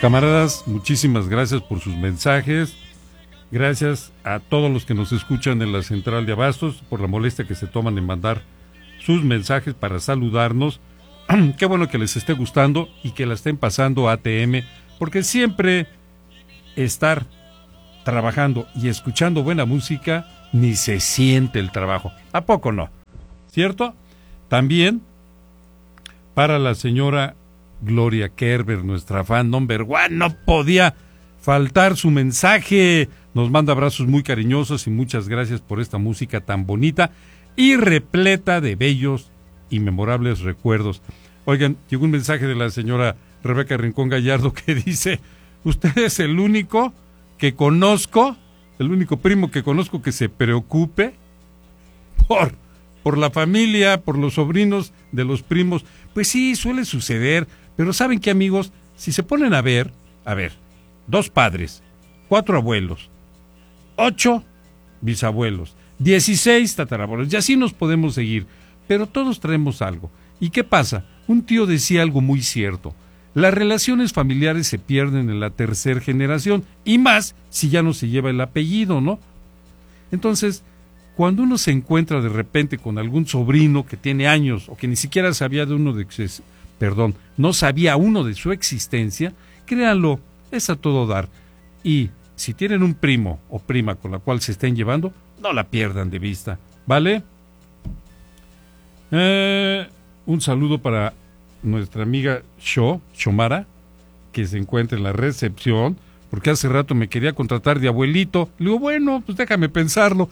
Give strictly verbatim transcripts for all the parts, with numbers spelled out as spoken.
Camaradas, muchísimas gracias por sus mensajes. Gracias a todos los que nos escuchan en la central de Abastos por la molestia que se toman en mandar sus mensajes para saludarnos. Qué bueno que les esté gustando y que la estén pasando A T M, porque siempre estar trabajando y escuchando buena música ni se siente el trabajo. ¿A poco no? ¿Cierto? También para la señora Gloria Kerber, nuestra fan number one, no podía faltar su mensaje. Nos manda abrazos muy cariñosos y muchas gracias por esta música tan bonita y repleta de bellos y memorables recuerdos. Oigan, llegó un mensaje de la señora Rebeca Rincón Gallardo que dice: usted es el único que conozco, el único primo que conozco que se preocupe por, por la familia, por los sobrinos de los primos. Pues sí, suele suceder, pero ¿saben qué, amigos? Si se ponen a ver, a ver, dos padres, cuatro abuelos, ocho bisabuelos, dieciséis tatarabuelos, y así nos podemos seguir, pero todos traemos algo. ¿Y qué pasa? Un tío decía algo muy cierto: las relaciones familiares se pierden en la tercera generación, y más si ya no se lleva el apellido, ¿no? Entonces, cuando uno se encuentra de repente con algún sobrino que tiene años, o que ni siquiera sabía de uno de, perdón, no sabía uno de su existencia, créanlo, es a todo dar. Y si tienen un primo o prima con la cual se estén llevando, no la pierdan de vista, ¿vale? Eh, un saludo para nuestra amiga Sho, Shomara, que se encuentra en la recepción, porque hace rato me quería contratar de abuelito. Le digo, bueno, pues déjame pensarlo.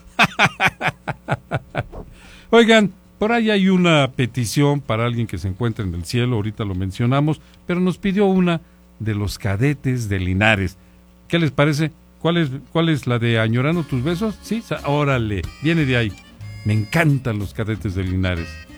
Oigan, por ahí hay una petición para alguien que se encuentra en el cielo, ahorita lo mencionamos, pero nos pidió una de los Cadetes de Linares. ¿Qué les parece? ¿Cuál es, cuál es la de Añorando tus besos? Sí, órale, viene de ahí. Me encantan los Cadetes de Linares.